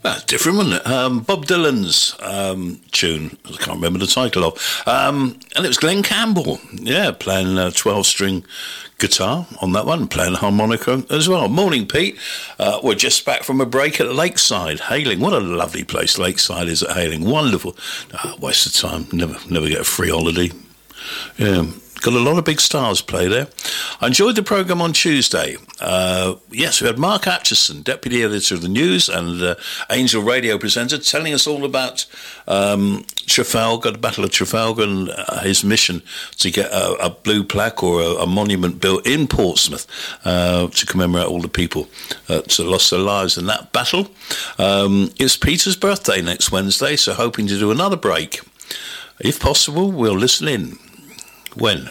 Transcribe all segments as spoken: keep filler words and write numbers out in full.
That's different, wasn't it? Um, Bob Dylan's um, tune, I can't remember the title of, um, and it was Glenn Campbell, yeah, playing uh, twelve-string guitar on that one, playing harmonica as well. Morning, Pete. Uh, we're just back from a break at Lakeside, Hayling. What a lovely place Lakeside is at Hayling. Wonderful. Oh, waste of time. Never, never get a free holiday. Yeah. Got a lot of big stars play there. I enjoyed the programme on Tuesday. Uh, yes, we had Mark Atchison, Deputy Editor of the News and uh, Angel Radio presenter, telling us all about um, Trafalgar, the Battle of Trafalgar, and uh, his mission to get a, a blue plaque or a, a monument built in Portsmouth uh, to commemorate all the people that lost their lives in that battle. Um, it's Peter's birthday next Wednesday, so hoping to do another break. If possible, we'll listen in. When?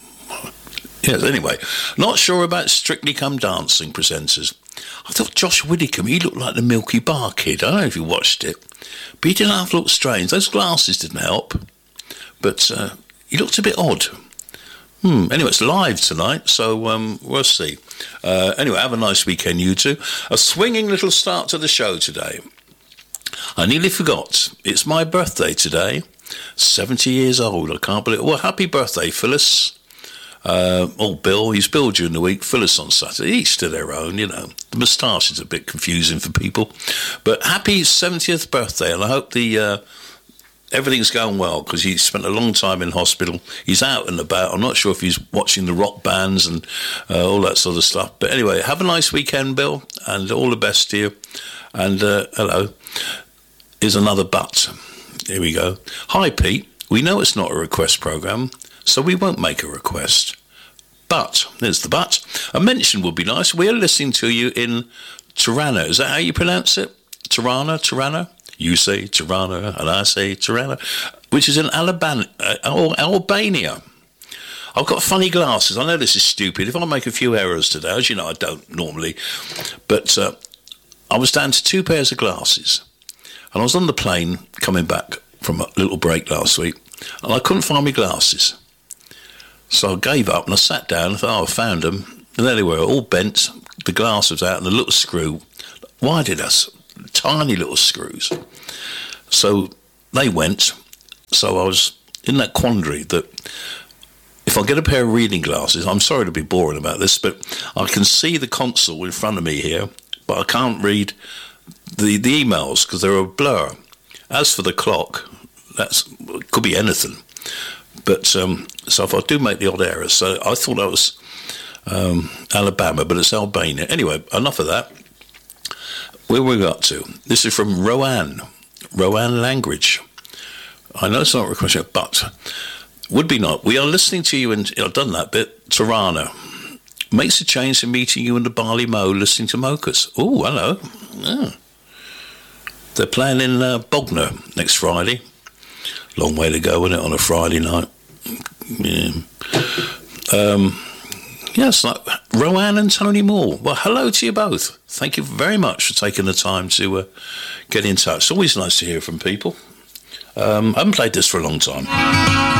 Yes, anyway, not sure about Strictly Come Dancing presenters. I thought Josh Widdicombe, he looked like the Milky Bar kid. I don't know if you watched it, but he didn't have to look strange. Those glasses didn't help, but uh, he looked a bit odd. Hmm. Anyway, it's live tonight, so um, we'll see. Uh, anyway, have a nice weekend, you two. A swinging little start to the show today. I nearly forgot. It's my birthday today. seventy years old, I can't believe it. Well, happy birthday, Phyllis. Uh, oh, Bill, he's Bill during the week, Phyllis on Saturday. Each to their own, you know. The moustache is a bit confusing for people. But happy seventieth birthday, and I hope the uh, everything's going well, because he spent a long time in hospital. He's out and about. I'm not sure if he's watching the rock bands and uh, all that sort of stuff. But anyway, have a nice weekend, Bill, and all the best to you. And uh, hello. Here's another but. Here we go. Hi, Pete. We know it's not a request programme, so we won't make a request. But, there's the but, a mention would be nice. We're listening to you in Tirana. Is that how you pronounce it? Tirana? Tirana? You say Tirana, and I say Tirana, which is in Alabama, uh, Albania. I've got funny glasses. I know this is stupid. If I make a few errors today, as you know, I don't normally, but uh, I was down to two pairs of glasses. And I was on the plane coming back from a little break last week, and I couldn't find my glasses. So I gave up and I sat down and thought, oh, I found them. And there they were, all bent, the glass was out and the little screw. Why did us? Tiny little screws. So they went. So I was in that quandary that if I get a pair of reading glasses, I'm sorry to be boring about this, but I can see the console in front of me here, but I can't read the, the emails because they're a blur. As for the clock, that's it could be anything. But um, so if I do make the odd errors, so I thought that was um, Alabama, but it's Albania. Anyway, enough of that. Where we got to? This is from Rowan, Rowan Langridge. I know it's not a request, but would be not. We are listening to you, and I've done that bit. Tirana makes a change to meeting you in the Barley Mow, listening to Mochas. Oh, hello. Yeah. They're playing in uh, Bognor next Friday. Long way to go, isn't it, on a Friday night? Yeah. Um, yes, like Rowan and Tony Moore. Well, hello to you both. Thank you very much for taking the time to uh, get in touch. It's always nice to hear from people. Um, I haven't played this for a long time.